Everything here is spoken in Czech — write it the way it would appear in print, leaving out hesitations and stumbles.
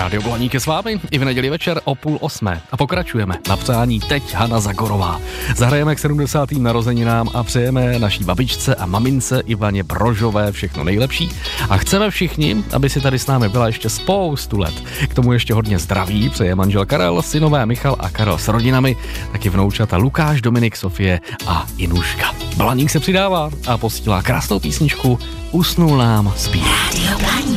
Rádio Blaník je s vámi i v neděli večer o 7:30 a pokračujeme na přání teď Hana Zagorová. Zahrajeme k 70. narozeninám a přejeme naší babičce a mamince Ivaně Brožové všechno nejlepší a chceme všichni, aby si tady s námi byla ještě spoustu let. K tomu ještě hodně zdraví přeje manžel Karel, synové Michal a Karel s rodinami, taky vnoučata Lukáš, Dominik, Sofie a Inuška. Blaník se přidává a posílá krásnou písničku Usnul nám zpívat.